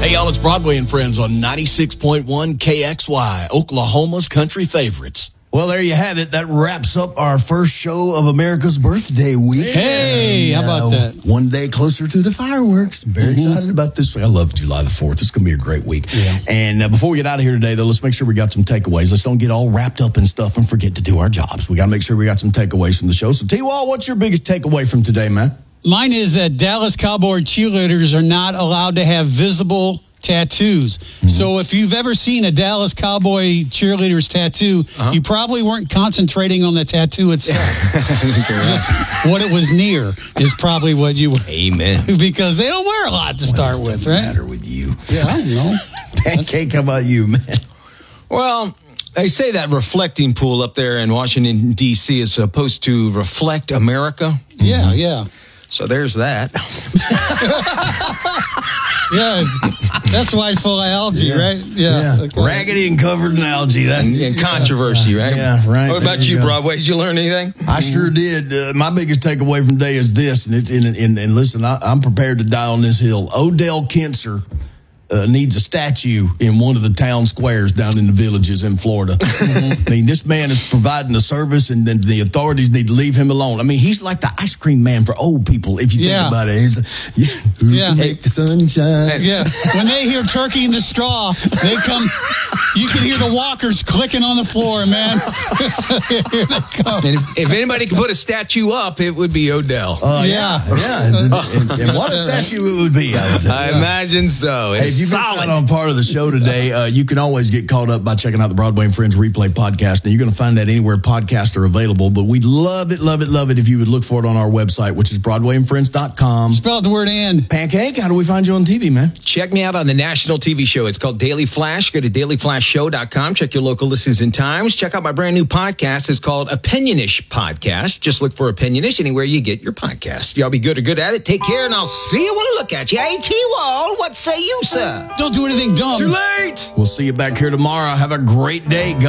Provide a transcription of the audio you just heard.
Hey, y'all, it's Broadway and Friends on 96.1 KXY, Oklahoma's country favorites. Well, there you have it. That wraps up our first show of America's birthday week. Hey, how about that? One day closer to the fireworks. I'm very excited about this. I love July the 4th. It's going to be a great week. Yeah. And before we get out of here today, though, let's make sure we got some takeaways. Let's don't get all wrapped up in stuff and forget to do our jobs. We got to make sure we got some takeaways from the show. So, T-Wall, what's your biggest takeaway from today, man? Mine is that Dallas Cowboy cheerleaders are not allowed to have visible tattoos. So if you've ever seen a Dallas Cowboy cheerleader's tattoo, you probably weren't concentrating on the tattoo itself. Just what it was near is probably what you were. Amen. Because they don't wear a lot to start with, right? Matter with you? Yeah, I don't know. Pancake, how about you, man? Well, they say that reflecting pool up there in Washington, D.C. is supposed to reflect America. Yeah, yeah. So there's that. Yeah, that's why it's full of algae, right? Yeah. Okay. Raggedy and covered in algae. That's And controversy, right? Yeah, right. What about you, Broadway? Did you learn anything? I sure did. My biggest takeaway from today is this, and listen, I'm prepared to die on this hill. Odell Kinser needs a statue in one of the town squares down in the villages in Florida. I mean, this man is providing a service, and then the authorities need to leave him alone. I mean, he's like the ice cream man for old people, if you think about it. Who can make the sunshine? Yeah. When they hear turkey in the straw, they come. You can hear the walkers clicking on the floor, man. Here they come. And if anybody could put a statue up, it would be Odell. Yeah. And what a statue it would be. I imagine so. Hey, if you've been on part of the show today, you can always get caught up by checking out the Broadway and Friends replay podcast. Now, you're going to find that anywhere podcasts are available, but we'd love it if you would look for it on our website, which is BroadwayandFriends.com. Spell the word "and." Pancake, how do we find you on TV, man? Check me out on the national TV show. It's called Daily Flash. Go to dailyflashshow.com. Check your local listings and times. Check out my brand new podcast. It's called Opinionish Podcast. Just look for Opinionish anywhere you get your podcast. Y'all be good at it. Take care, and I'll see you when I look at you. Hey, T-Wall, what say you, sir? Don't do anything dumb. Too late. We'll see you back here tomorrow. Have a great day.